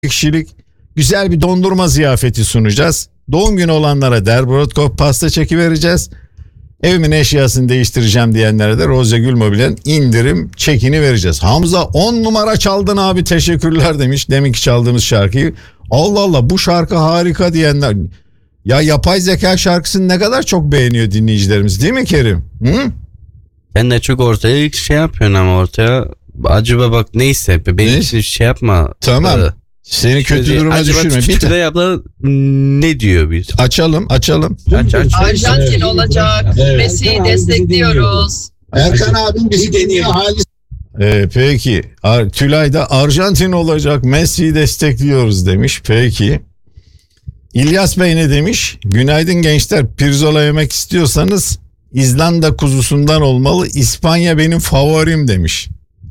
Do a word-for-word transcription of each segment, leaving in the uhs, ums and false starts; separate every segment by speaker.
Speaker 1: kişilik güzel bir dondurma ziyafeti sunacağız. Doğum günü olanlara Der Brodkop pasta çeki vereceğiz. Evimin eşyasını değiştireceğim diyenlere de Rozya Gül Mobil'den indirim çekini vereceğiz. Hamza on numara çaldın abi, teşekkürler demiş deminki çaldığımız şarkıyı. Allah Allah, bu şarkı harika diyenler. Ya yapay zeka şarkısını ne kadar çok beğeniyor dinleyicilerimiz, değil mi Kerim? Hı?
Speaker 2: Sen de çok ortaya şey yapıyorsun ama ortaya acaba bak neyse benim için şey yapma.
Speaker 1: Tamam.
Speaker 2: Ee,
Speaker 1: Seni kötü
Speaker 2: şöyle,
Speaker 1: duruma
Speaker 2: acaba
Speaker 1: düşürme. Bir
Speaker 2: tütüre abla ne diyor biz?
Speaker 1: Açalım açalım.
Speaker 2: Aç, aç.
Speaker 3: Arjantin
Speaker 4: Evet.
Speaker 3: olacak.
Speaker 4: Evet.
Speaker 3: Messi'yi destekliyoruz.
Speaker 1: Erkan abim bizi deniyor hali. Ee, peki Ar- Tülay da Arjantin olacak, Messi'yi destekliyoruz demiş. Peki İlyas Bey ne demiş? Günaydın gençler, pirzola yemek istiyorsanız İzlanda kuzusundan olmalı, İspanya benim favorim demiş.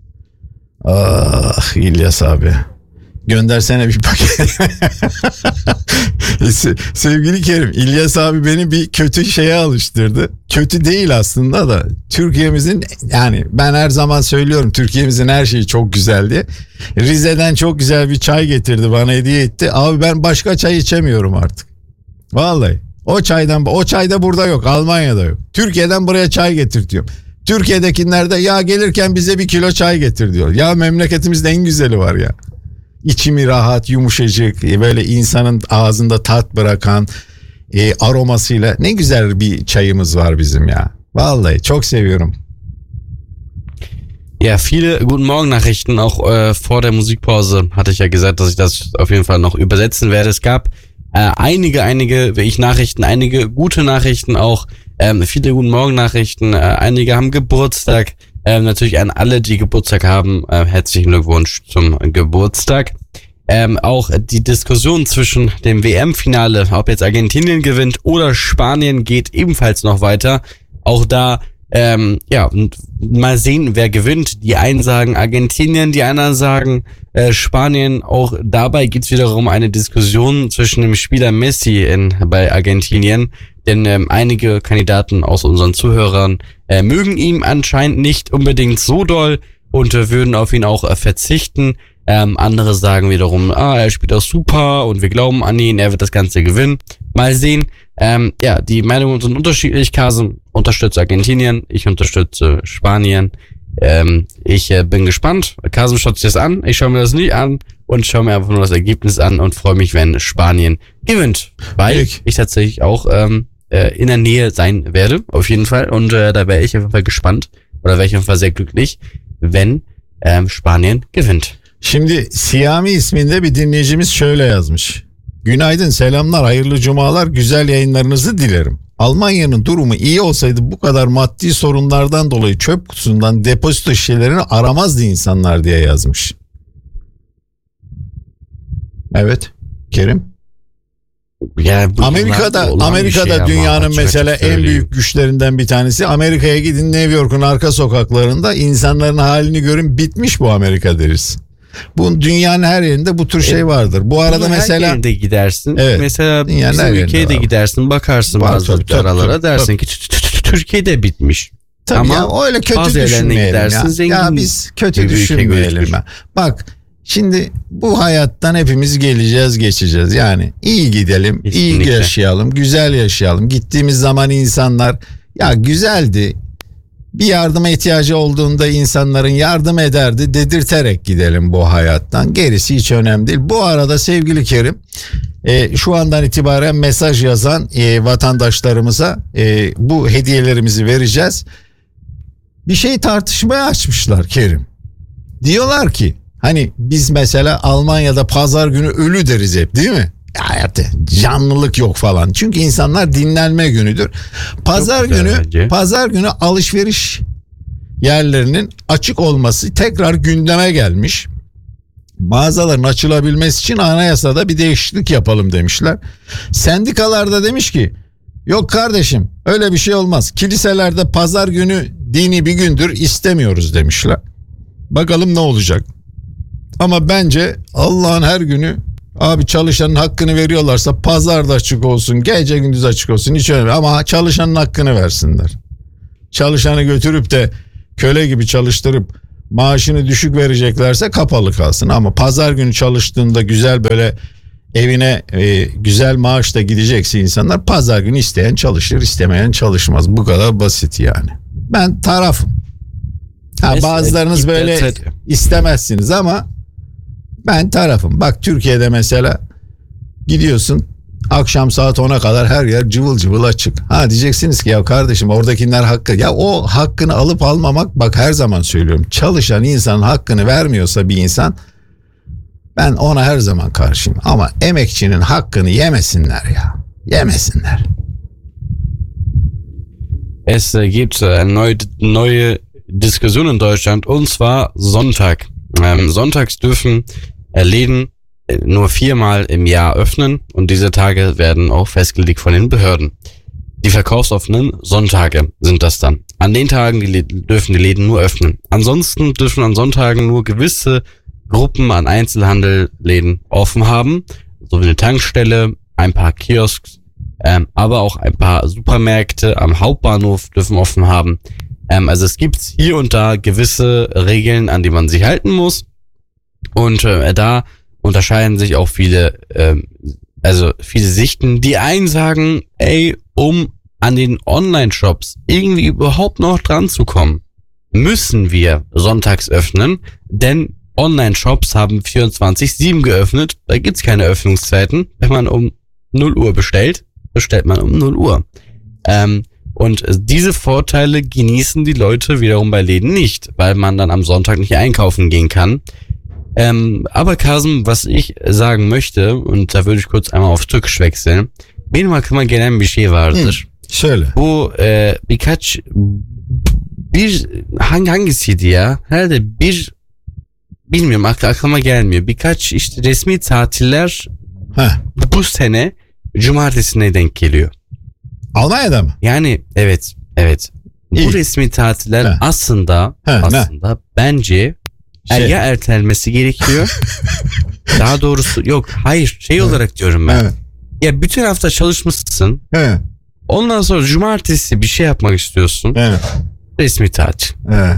Speaker 1: Ah İlyas abi, göndersene bir paket. Sevgili Kerim, İlyas abi beni bir kötü şeye alıştırdı. Kötü değil aslında da, Türkiye'mizin, yani ben her zaman söylüyorum Türkiye'mizin her şeyi çok güzel diye. Rize'den çok güzel bir çay getirdi, bana hediye etti. Abi ben başka çay içemiyorum artık. Vallahi o çaydan, o çay da burada yok, Almanya'da yok. Türkiye'den buraya çay getirtiyorum. Türkiye'dekiler de ya gelirken bize bir kilo çay getir diyor. Ya memleketimizde en güzeli var ya. İçimi rahat, yumuşacık, böyle insanın ağzında tat bırakan e, aromasıyla ne güzel bir çayımız var bizim ya. Vallahi çok seviyorum.
Speaker 2: Ja, viele Guten Morgen Nachrichten auch äh, vor der Musikpause hatte ich ja gesagt, dass ich das auf jeden Fall noch übersetzen werde. Es gab äh, einige, einige, wie ich Nachrichten, einige gute Nachrichten auch, ähm, viele Guten Morgen Nachrichten, äh, einige haben Geburtstag. Ähm, natürlich an alle, die Geburtstag haben, äh, herzlichen Glückwunsch zum Geburtstag. Ähm, auch die Diskussion zwischen dem W M-Finale, ob jetzt Argentinien gewinnt oder Spanien, geht ebenfalls noch weiter. Auch da, ähm, ja, und mal sehen, wer gewinnt. Die einen sagen Argentinien, die anderen sagen äh, Spanien. Auch dabei geht's wiederum eine Diskussion zwischen dem Spieler Messi in, bei Argentinien. Denn ähm, einige Kandidaten aus unseren Zuhörern äh, mögen ihn anscheinend nicht unbedingt so doll und äh, würden auf ihn auch äh, verzichten. Ähm, andere sagen wiederum, ah, er spielt auch super und wir glauben an ihn, er wird das Ganze gewinnen. Mal sehen. Ähm, ja, die Meinungen sind unterschiedlich. Kasim unterstützt Argentinien, ich unterstütze Spanien. Ähm, ich äh, bin gespannt. Kasim schaut sich das an, ich schaue mir das nicht an und schaue mir einfach nur das Ergebnis an und freue mich, wenn Spanien gewinnt. Weil ich, ich tatsächlich auch ähm, äh, in der Nähe sein werde, auf jeden Fall. Und äh, da wäre ich auf jeden Fall gespannt oder wäre ich auf jeden Fall sehr glücklich, wenn ähm, Spanien gewinnt.
Speaker 1: Şimdi Siyami isminde bir dinleyicimiz şöyle yazmış. Günaydın, selamlar, hayırlı cumalar, güzel yayınlarınızı dilerim. Almanya'nın durumu iyi olsaydı bu kadar maddi sorunlardan dolayı çöp kutusundan depozito şişelerini aramazdı insanlar diye yazmış. Evet Kerim.
Speaker 2: Yani
Speaker 1: Amerika'da Amerika'da
Speaker 2: şey
Speaker 1: dünyanın mesela en büyük güçlerinden bir tanesi. Amerika'ya gidin, New York'un arka sokaklarında insanların halini görün, bitmiş bu Amerika deriz. Bu dünyanın her yerinde bu tür şey vardır. Bu arada
Speaker 2: her
Speaker 1: mesela
Speaker 2: her yerinde gidersin.
Speaker 1: Evet,
Speaker 2: mesela
Speaker 1: dünyanın
Speaker 2: bizim
Speaker 1: her yerinde
Speaker 2: ülkeye de
Speaker 1: var.
Speaker 2: gidersin, bakarsın
Speaker 1: Var,
Speaker 2: bazı
Speaker 1: tabii, tabii,
Speaker 2: aralara
Speaker 1: tabii,
Speaker 2: dersin
Speaker 1: tabii.
Speaker 2: ki "Tü- tü- tü- Türkiye'de bitmiş.
Speaker 1: tabii
Speaker 2: Ama
Speaker 1: ya, öyle kötü
Speaker 2: bazı yerlerine
Speaker 1: düşünmeyelim
Speaker 2: gidersin,
Speaker 1: ya.
Speaker 2: zengin
Speaker 1: Ya biz kötü
Speaker 2: bir ülke
Speaker 1: düşünmeyelim
Speaker 2: gözükür.
Speaker 1: ya. Bak şimdi bu hayattan hepimiz geleceğiz, geçeceğiz. Yani iyi gidelim,
Speaker 2: Kesinlikle.
Speaker 1: iyi yaşayalım, güzel yaşayalım. Gittiğimiz zaman insanlar ya güzeldi, bir yardıma ihtiyacı olduğunda insanların yardım ederdi dedirterek gidelim bu hayattan. Gerisi hiç önemli değil. Bu arada sevgili Kerim, e, şu andan itibaren mesaj yazan e, vatandaşlarımıza e, bu hediyelerimizi vereceğiz. Bir şey tartışmaya açmışlar Kerim. Diyorlar ki hani biz mesela Almanya'da pazar günü ölü deriz hep, değil mi? Hayatı canlılık yok falan. Çünkü insanlar dinlenme günüdür. Pazar
Speaker 2: güzel
Speaker 1: günü
Speaker 2: bence.
Speaker 1: pazar günü alışveriş yerlerinin açık olması tekrar gündeme gelmiş. Mağazaların açılabilmesi için anayasada bir değişiklik yapalım demişler. Sendikalar da demiş ki yok kardeşim, öyle bir şey olmaz. Kiliselerde pazar günü dini bir gündür, istemiyoruz demişler. Bakalım ne olacak. Ama bence Allah'ın her günü, abi çalışanın hakkını veriyorlarsa pazar da açık olsun, gece gündüz açık olsun, hiç önemli, ama çalışanın hakkını versinler. Çalışanı götürüp de köle gibi çalıştırıp maaşını düşük vereceklerse kapalı kalsın. Ama pazar günü çalıştığında güzel böyle evine e, güzel maaşla gidecekse insanlar, pazar günü isteyen çalışır, istemeyen çalışmaz. Bu kadar basit yani. Ben tarafım. Ha,
Speaker 2: Es-
Speaker 1: bazılarınız
Speaker 2: es-
Speaker 1: böyle
Speaker 2: es-
Speaker 1: istemezsiniz ama ben tarafım. Bak Türkiye'de mesela gidiyorsun, akşam saat ona kadar her yer cıvıl cıvıl açık. Ha diyeceksiniz ki ya kardeşim oradakiler hakkı. Ya o hakkını alıp almamak, bak her zaman söylüyorum. Çalışan insanın hakkını vermiyorsa bir insan, ben ona her zaman karşıyım. Ama emekçinin hakkını yemesinler ya. Yemesinler.
Speaker 2: Es äh, gibt äh, eine neue, neue Diskussion in Deutschland, und zwar Sonntag. Ähm, sonntags dürfen äh, Läden äh, nur viermal im Jahr öffnen, und diese Tage werden auch festgelegt von den Behörden. Die verkaufsoffenen Sonntage sind das dann. An den Tagen die Lä- dürfen die Läden nur öffnen. Ansonsten dürfen an Sonntagen nur gewisse Gruppen an Einzelhandelläden offen haben, so wie eine Tankstelle, ein paar Kiosks, ähm, aber auch ein paar Supermärkte am Hauptbahnhof dürfen offen haben. Ähm, also es gibt hier und da gewisse Regeln, an die man sich halten muss, und äh, da unterscheiden sich auch viele, ähm, also viele Sichten. Die einen sagen, ey, um an den Online-Shops irgendwie überhaupt noch dran zu kommen, müssen wir sonntags öffnen, denn Online-Shops haben vierundzwanzig sieben geöffnet. Da gibt's keine Öffnungszeiten. Wenn man um null Uhr bestellt, bestellt man um null Uhr. Ähm, und diese Vorteile genießen die Leute wiederum bei Läden nicht, weil man dann am Sonntag nicht einkaufen gehen kann. Ähm, aber Kasım, was ich sagen möchte, und da würde ich kurz einmal auf Türkisch wechseln. Benim aklıma gelen bir şey vardır.
Speaker 1: Şöyle.
Speaker 2: Bu e, birkaç bir hangi hangisiydi ya? Herhalde bir bilmiyorum, akl- aklıma gelmiyor. Birkaç işte resmi tatiller
Speaker 1: Heh.
Speaker 2: bu sene cumartesine denk geliyor.
Speaker 1: Almanya'da mı?
Speaker 2: Yani evet, evet.
Speaker 1: İyi.
Speaker 2: Bu resmi tatiller
Speaker 1: He.
Speaker 2: aslında
Speaker 1: He, ne?
Speaker 2: aslında bence
Speaker 1: Şey.
Speaker 2: ya ertelenmesi gerekiyor. Daha doğrusu yok, hayır, şey olarak diyorum ben.
Speaker 1: Evet.
Speaker 2: Ya bütün hafta çalışmışsın.
Speaker 1: Evet.
Speaker 2: Ondan sonra cumartesi bir şey yapmak istiyorsun.
Speaker 1: Evet.
Speaker 2: Resmi tatil.
Speaker 1: Evet.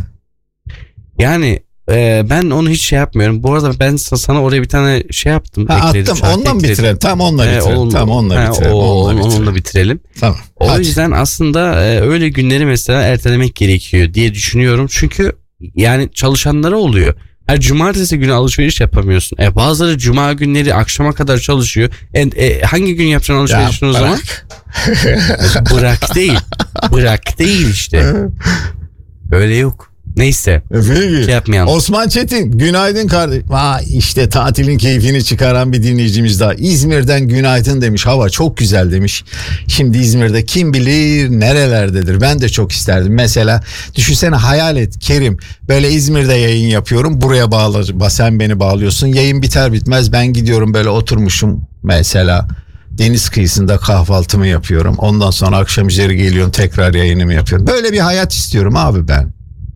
Speaker 2: Yani e, ben onu hiç şey yapmıyorum. Bu arada ben sa- sana oraya bir tane şey yaptım.
Speaker 1: Ha,
Speaker 2: ekledim,
Speaker 1: attım.
Speaker 2: şarkı
Speaker 1: Ondan
Speaker 2: ekledim.
Speaker 1: bitirelim. Tam onunla
Speaker 2: E,
Speaker 1: bitirelim.
Speaker 2: onu-
Speaker 1: Tam onunla
Speaker 2: he,
Speaker 1: bitirelim.
Speaker 2: o-
Speaker 1: Onunla
Speaker 2: onu-
Speaker 1: bitirelim.
Speaker 2: Onunla bitirelim.
Speaker 1: Tamam.
Speaker 2: O
Speaker 1: Hadi.
Speaker 2: yüzden aslında e, öyle günleri mesela ertelemek gerekiyor diye düşünüyorum. Çünkü yani çalışanlara oluyor. Her cumartesi günü alışveriş yapamıyorsun. E bazıları cuma günleri akşama kadar çalışıyor. E, e, hangi gün yapacaksın alışverişini o zaman?
Speaker 1: bırak.
Speaker 2: Bırak değil. Bırak değil işte. Öyle yok. Neyse.
Speaker 1: Peki.
Speaker 2: Şey yapmayalım.
Speaker 1: Osman Çetin, günaydın kardeşim. Vay işte tatilin keyfini çıkaran bir dinleyicimiz daha. İzmir'den günaydın demiş. Hava çok güzel demiş. Şimdi İzmir'de kim bilir nerelerdedir. Ben de çok isterdim. Mesela düşünsene, hayal et Kerim. Böyle İzmir'de yayın yapıyorum. Buraya bağlı, sen beni bağlıyorsun. Yayın biter bitmez ben gidiyorum böyle oturmuşum mesela. Deniz kıyısında kahvaltımı yapıyorum. Ondan sonra akşam üzeri geliyorum, tekrar yayınımı yapıyorum. Böyle bir hayat istiyorum abi ben.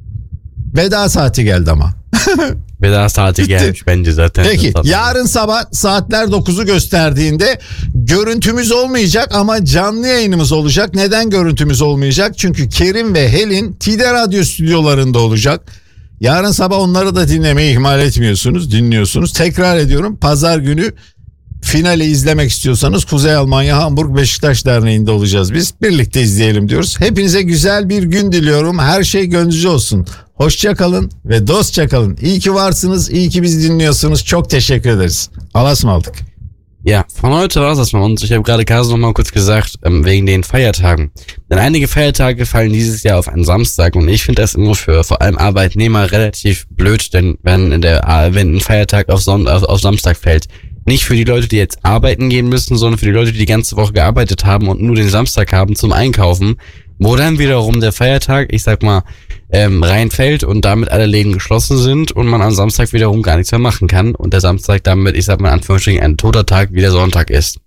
Speaker 1: Veda saati geldi ama.
Speaker 2: Veda saati
Speaker 1: Bitti.
Speaker 2: gelmiş bence zaten.
Speaker 1: Peki
Speaker 2: Tabii.
Speaker 1: yarın sabah saatler dokuzu gösterdiğinde görüntümüz olmayacak ama canlı yayınımız olacak. Neden görüntümüz olmayacak? Çünkü Kerim ve Helin T D Radyo stüdyolarında olacak. Yarın sabah onları da dinlemeyi ihmal etmiyorsunuz, dinliyorsunuz. Tekrar ediyorum, pazar günü finali izlemek istiyorsanız Kuzey Almanya Hamburg Beşiktaş Derneği'nde olacağız biz. Birlikte izleyelim diyoruz. Hepinize güzel bir gün diliyorum. Her şey gönlünüzce olsun. Hoşça kalın ve dostça kalın. İyi ki varsınız, iyi ki bizi dinliyorsunuz. Çok teşekkür ederiz. Allah'a ısmarladık.
Speaker 2: Ja, von heute war's das mal. Und ich habe gerade Carsten noch mal kurz gesagt, ähm, wegen den Feiertagen. Denn einige Feiertage fallen dieses Jahr auf einen Samstag, und ich finde das immer für vor allem Arbeitnehmer relativ blöd, denn wenn der äh, wenn ein Feiertag auf, Son auf, auf Samstag fällt. Nicht für die Leute, die jetzt arbeiten gehen müssen, sondern für die Leute, die die ganze Woche gearbeitet haben und nur den Samstag haben zum Einkaufen, wo dann wiederum der Feiertag, ich sag mal, ähm, reinfällt und damit alle Läden geschlossen sind und man am Samstag wiederum gar nichts mehr machen kann und der Samstag damit, ich sag mal in Anführungsstrichen, ein toter Tag wie der Sonntag ist.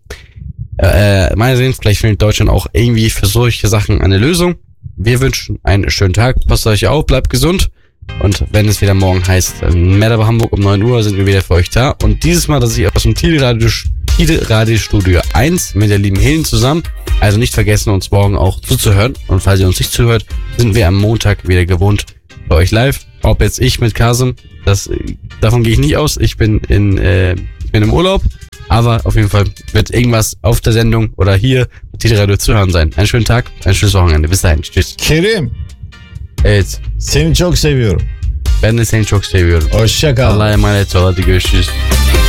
Speaker 2: Äh, mal sehen, vielleicht findet Deutschland auch irgendwie für solche Sachen eine Lösung. Wir wünschen einen schönen Tag, passt euch auf, bleibt gesund. Und wenn es wieder morgen heißt, Merhaba Hamburg um neun Uhr, sind wir wieder für euch da. Und dieses Mal, dass ich aus dem Tide-Radio Tide Studio eins mit der lieben Helen zusammen. Also nicht vergessen, uns morgen auch zuzuhören. Und falls ihr uns nicht zuhört, sind wir am Montag wieder gewohnt bei euch live. ob jetzt ich mit Kasem, das, davon gehe ich nicht aus. Ich bin in, äh, ich bin im Urlaub, aber auf jeden Fall wird irgendwas auf der Sendung oder hier mit T D Radio zu hören sein. Einen schönen Tag, ein schönes Wochenende. Bis dahin. Tschüss.
Speaker 1: Kerim,
Speaker 2: Evet.
Speaker 1: seni çok seviyorum.
Speaker 2: Ben de seni çok seviyorum.
Speaker 1: Hoşça kal.
Speaker 2: Allah'a emanet ol. Hadi görüşürüz.